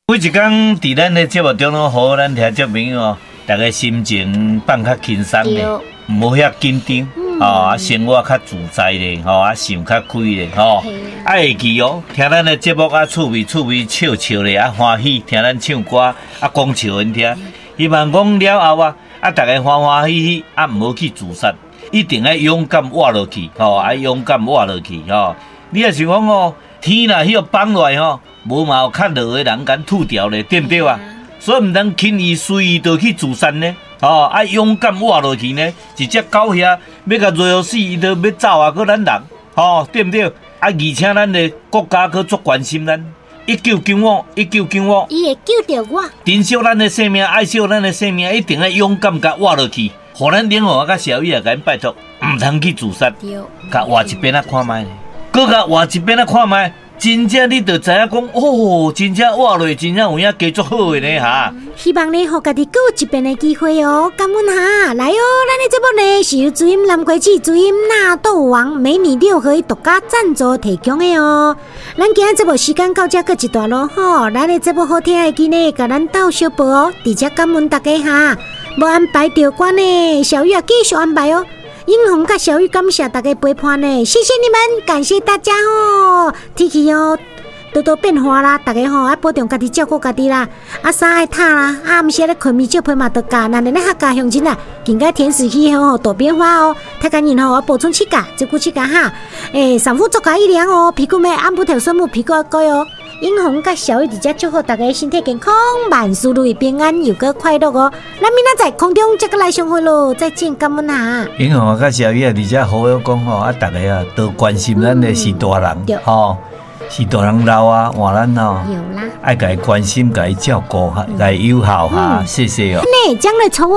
每一天伫咱的节目中拢，互咱听众朋友大家心情放较轻松咧，无遐紧张，生活较自在咧，想较开咧，会记听咱的节目趣味笑笑咧，欢喜听咱唱歌讲笑因听。希望讲了后大家欢欢喜喜，唔好去自杀，一定要勇敢活落去，勇敢活落去，你也是讲天若迄个放落无嘛有较落的人敢吐掉咧，对不对啊？所以唔通轻易随意就去自杀呢，勇敢活落去呢，一只狗遐要甲瑞死，伊都要走啊，搁咱人，对不对？而且咱的国家搁足关心咱。1995， 伊会救着我。 珍惜咱的生命，爱惜咱的生命，一定要勇敢甲活落去。互咱领导甲社会甲咱拜托，唔通去自杀。甲活一边看卖，搁甲活一边看卖，真正你就知影讲，真正活落，真正有影加足好的呢哈。 希望呢，互家己搁有一遍的机会哦。感恩哈，来哦，咱的节目呢是由主音蓝葵子、主音纳豆王美女六合独家赞助提供的哦。咱今日节目时间到这，搁一段咯吼。咱的节目好听的记呢，甲咱斗小报哦。伫这感恩大家哈，无安排着关呢，小玉继续安排哦。英红甲小玉感谢大家陪伴呢，谢谢你们，感谢大家哦。天气多多变化啦，大家要保重家己，照顾家己啦。衫爱烫啦，毋是咧困眠少配嘛，得加，咱咧客家乡亲啦，更加天时气候多变化哦。太感人要补充气价，照顾气价哈。上腹足加一两哦，皮肤咩按不调顺木皮肤改哦。英红甲小玉伫遮祝福大家身体健康，万事如意，平安又个快乐哦。咱明仔载空中再个来相会咯，再见，感恩哈。 英红甲小玉伫遮好好讲大家多关心咱的是大人是大人老换咱爱甲伊关心，甲伊照顾，甲伊友好哈，谢谢哦。 将来从